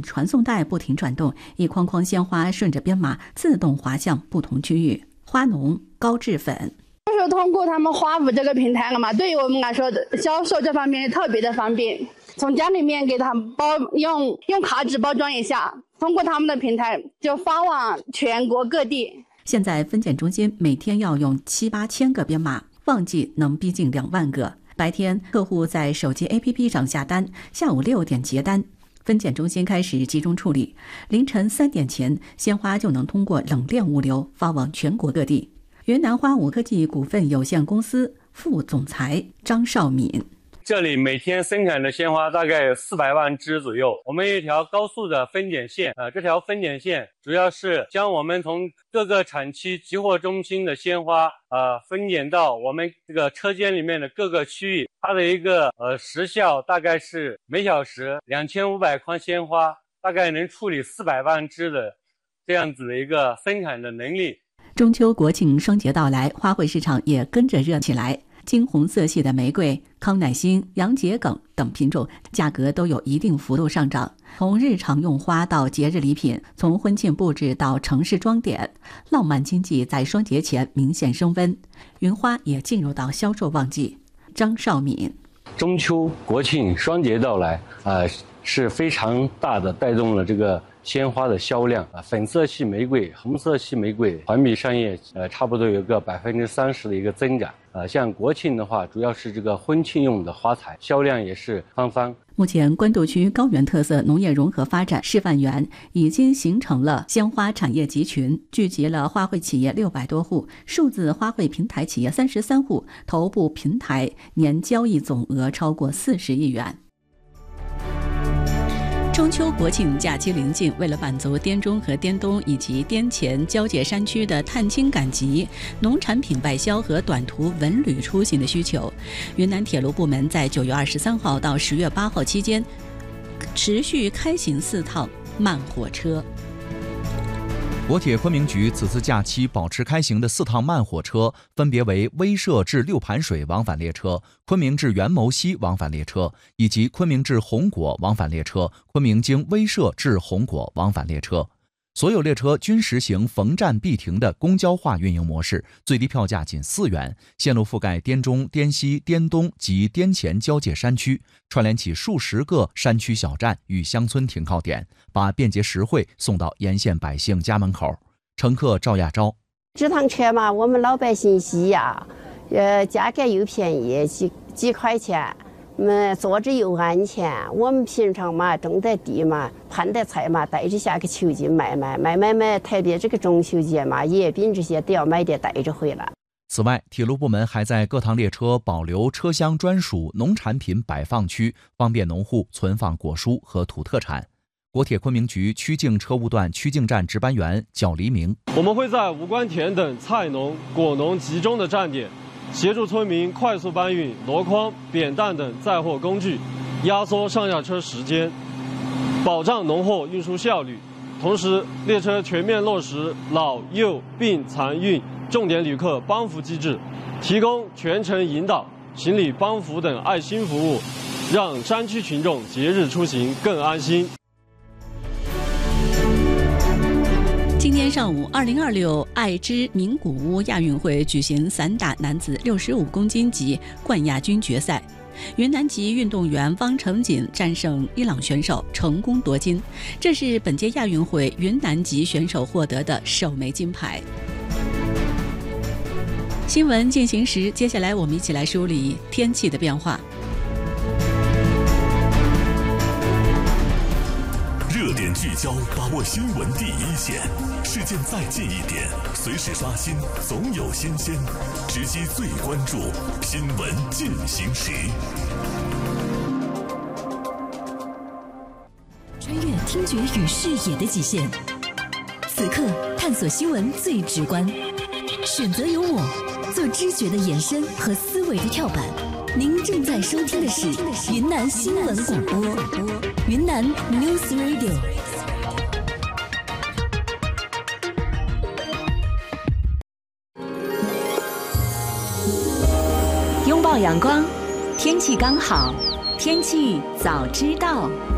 传送带不停转动，一筐筐鲜花顺着编码自动滑向不同区域。花农高志粉。 就是通过他们花舞这个平台了嘛，对于我们来说销售这方面特别的方便。从家里面给他们用卡纸包装一下，通过他们的平台就发往全国各地。 现在分拣中心每天要用7、8千个编码，旺季能逼近2万个。白天客户在手机 APP 上下单，下午6点结单，分拣中心开始集中处理。凌晨3点前，鲜花就能通过冷链物流发往全国各地。云南花舞科技股份有限公司副总裁张少敏。 这里每天生产的鲜花大概400万只左右。我们有一条高速的分拣线，这条分拣线主要是将我们从各个产区集货中心的鲜花分拣到我们这个车间里面的各个区域。它的一个时效大概是每小时2500筐鲜花，大概能处理400万只的这样子的一个生产的能力。 中秋国庆双节到来，花卉市场也跟着热起来。金红色系的玫瑰、康乃馨、洋桔梗等品种价格都有一定幅度上涨。从日常用花到节日礼品，从婚庆布置到城市装点，浪漫经济在双节前明显升温。云花也进入到销售旺季。张少敏。 中秋国庆双节到来是非常大的带动了这个鲜花的销量粉色系玫瑰、红色系玫瑰环比上月差不多有个30%的一个增长像国庆的话，主要是这个婚庆用的花材，销量也是芳芳。 目前官渡区高原特色农业融合发展示范园已经形成了鲜花产业集群，聚集了花卉企业600多户，数字花卉平台企业33户，头部平台年交易总额超过40亿元。中秋国庆假期临近，为了满足滇中和滇东以及滇黔交界山区的探亲赶集、农产品外销和短途文旅出行的需求，云南铁路部门在9月23号到10月8号期间持续开行4趟慢火车。 国铁昆明局此次假期保持开行的4趟慢火车，分别为威慑至六盘水往返列车、昆明至元谋溪往返列车，以及昆明至红果往返列车、昆明经威慑至红果往返列车。所有列车均实行逢站必停的公交化运营模式，最低票价仅4元，线路覆盖滇中、滇西、滇东及滇黔交界山区，串联起数十个山区小站与乡村停靠点，把便捷实惠送到沿线百姓家门口。乘客赵亚昭： 这趟车嘛，我们老百姓喜呀，价格又便宜，几块钱。坐着又安全，我们平常嘛种的地嘛盘的菜嘛带着下个球进买，特别这个中秋节嘛月饼这些都要买点带着回来。 此外，铁路部门还在各趟列车保留车厢专属农产品摆放区，方便农户存放果蔬和土特产。国铁昆明局曲靖车务段曲靖站值班员叫黎明： 我们会在无关田等菜农、果农集中的站点，协助村民快速搬运箩筐、扁担等载货工具，压缩上下车时间，保障农货运输效率。同时，列车全面落实老幼病残孕重点旅客帮扶机制，提供全程引导、行李帮扶等爱心服务，让山区群众节日出行更安心。 今天上午，2026爱知名古屋亚运会举行散打男子65公斤级冠亚军决赛，云南籍运动员汪成锦战胜伊朗选手，成功夺金。这是本届亚运会云南籍选手获得的首枚金牌。新闻进行时，接下来我们一起来梳理天气的变化。 热点聚焦，把握新闻第一线，事件再近一点，随时刷新，总有新鲜，直击最关注，新闻进行时。 穿越听觉与视野的极限，此刻探索新闻最直观，选择有我，做知觉的延伸和思维的跳板。您正在收听的是云南新闻广播，云南 News Radio。 拥抱阳光，天气刚好，天气早知道。